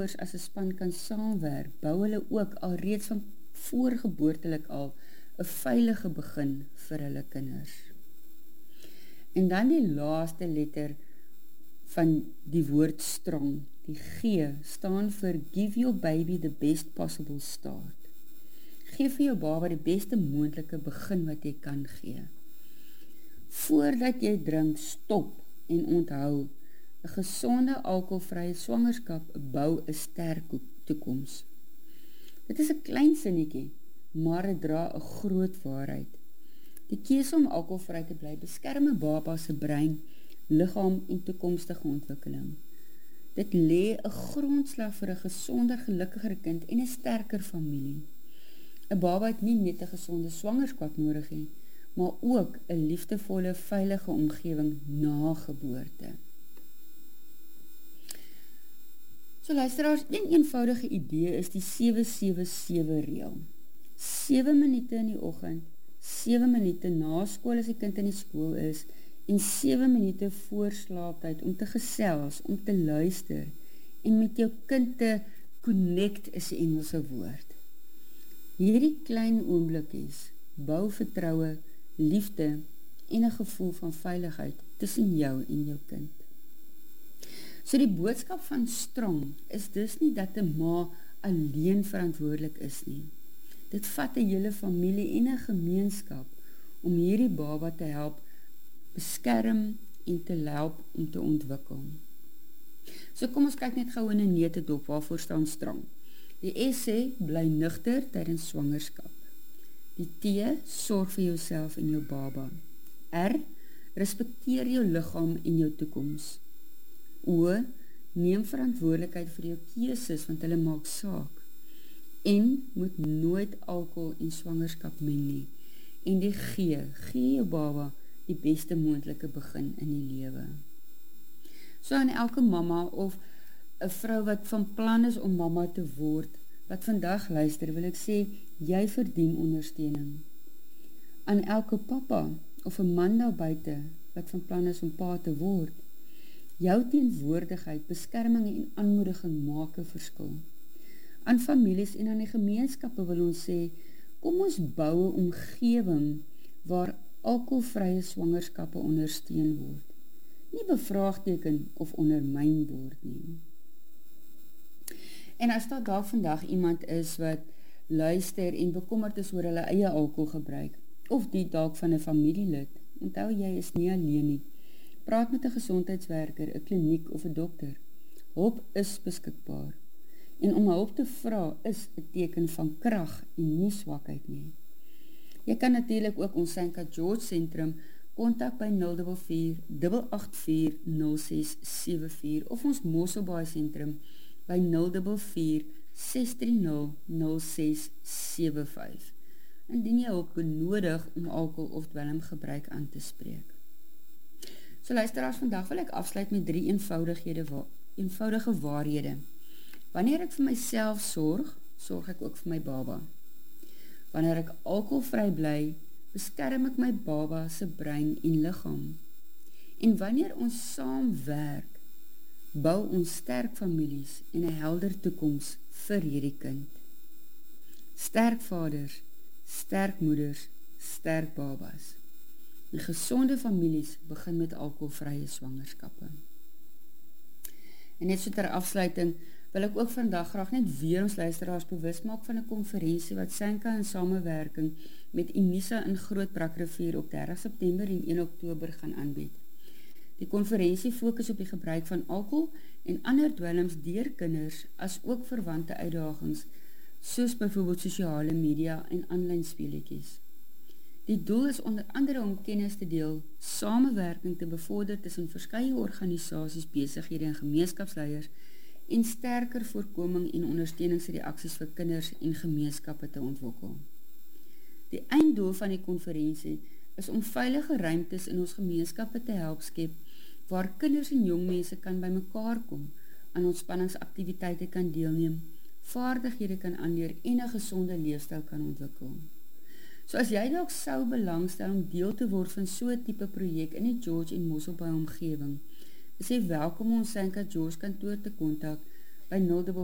ouers as 'n span kan saamwerk, bou hulle ook alreeds van voorgeboortelik al 'n veilige begin vir hulle kinders. En dan die laaste letter van die woord strong, die G, staan vir Give your baby the best possible start. Geef vir jou baba die beste moontlike begin wat jy kan gee. Voordat jy drink, stop en onthou, 'n gesonde alkoholvrye swangerskap bou 'n sterk toekoms. Dit is 'n klein sinnetjie, maar dit dra 'n groot waarheid. Die keuse om alkoholvry te bly beskerm 'n baba se brein, liggaam en toekomstige ontwikkeling. Dit lê 'n grondslag vir 'n gesonder, gelukkiger kind en 'n sterker familie. 'n Baba het nie net 'n gesonde swangerskap nodig nie, maar ook 'n liefdevolle, veilige omgewing na geboorte. So luisteraars, een eenvoudige idee is die 7-7-7 reël. 7 minute in die oggend, 7 minute na skool as die kind in die skool is, en 7 minute voor slaaptyd om te gesels, om te luister, en met jou kind te connect is die Engelse woord. Hierdie klein oomblikies bou vertroue, liefde en 'n gevoel van veiligheid tussen jou en jou kind. So die boodskap van strong is dus nie dat 'n ma alleen verantwoordelik is nie. Dit vat 'n hele familie en 'n gemeenskap om hierdie baba te help beskerm en te help om te ontwikkel. So kom ons kyk net gou in 'n neutedop, waarvoor staan strong. Die S sê, bly nugter tydens swangerskap. Die T, sorg vir jouself en jou baba. R, respekteer jou liggaam en jou toekoms. O, neem verantwoordelikheid vir jou keuses, want hulle maak saak. En moet nooit alkohol en swangerskap meng nie. En die G, gee jou baba die beste moontlike begin in die lewe. So aan elke mamma of 'n vrou wat van plan is om mamma te word, wat vandag luister, wil ek sê, jy verdien ondersteuning. Aan elke papa of 'n man daar buite wat van plan is om pa te word, jou teenwoordigheid, beskerming en aanmoediging maak 'n verskil. Aan families en aan die gemeenskappe wil ons sê, kom ons bou 'n omgewing waar alkoholvrye swangerskappe ondersteun word. Nie bevraagteken of ondermyn word nie. En as daar dalk vandag iemand is wat luister en bekommerd is oor hulle eie alkoholgebruik, of die dalk van 'n familielid, onthou jy is nie alleen nie. Praat met 'n gesondheidswerker, 'n kliniek of 'n dokter. Hulp is beskikbaar. En om hulp te vra is 'n teken van krag en nie swakheid nie. Jy kan natuurlik ook ons St. George Sentrum kontak by 044 884 0674 of ons Mosselbaai Sentrum by 044 630 0675. Indien jy hulp benodig om alkohol of dwelmgebruik aan te spreek. So luisteraars, vandag wil ek afsluit met 3 eenvoudige waarhede. Wanneer ek vir myself sorg, sorg ek ook vir my baba. Wanneer ek alkoholvry bly, beskerm ek my baba se brein en liggaam. En wanneer ons saamwerk, bou ons sterk families en 'n helder toekoms vir hierdie kind. Sterk vaders, sterk moeders, sterk babas. En gesonde families begin met alkoholvrye swangerskappe. En net so ter afsluiting, wil ek ook vandag graag net weer ons luisteraars bewus maak van 'n konferensie wat Senka in samewerking met Unisa in Groot Brakrivier op 30 September en 1 Oktober gaan aanbied. Die konferensie fokus op die gebruik van alkohol en ander dwelms deur kinders, as ook verwante uitdagings, soos byvoorbeeld sosiale media en aanlyn speletjies. Die doel is onder andere om kennis te deel, samewerking te bevorder tussen verskeie organisasies, besighede en gemeenskapsleiers, en sterker voorkoming en ondersteuningsreaksies vir kinders en gemeenskappe te ontwikkel. Die einddoel van die konferensie is om veilige ruimtes in ons gemeenskappe te help skep, waar kinders en jong mense kan by mekaar kom, aan ontspanningsaktiwiteite kan deelneem, vaardighede kan aanleer en 'n gesonde leefstyl kan ontwikkel. So as jy dalk sou belangstel om deel te word van so 'n tipe projek in die George en Mosselbaai omgewing, is jy welkom om ons St. George kantoor te kontak by 0